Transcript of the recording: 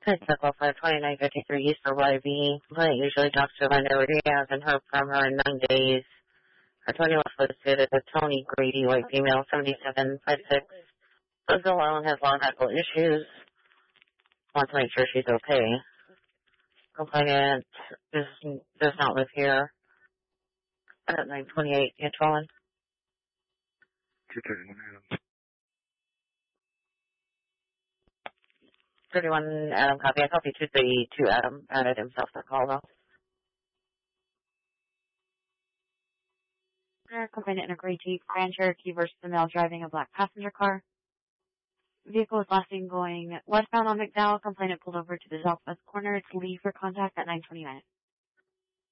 Typical 52953 East for YB. Complainant usually talks to a vendor. He hasn't heard from her in 9 days. Her 21 listed as a Tony Grady, white female, 7756. Lives alone, has long medical issues. Wants to make sure she's okay. Complainant does not live here. At 928 Antoine. 231 Adam. 31 Adam copy. I copied 232 Adam. Added himself to the call though. Complainant in a gray Jeep Grand Cherokee versus the male driving a black passenger car. Vehicle is last seen going westbound on McDowell. Complainant pulled over to the southwest corner to leave for contact at 929.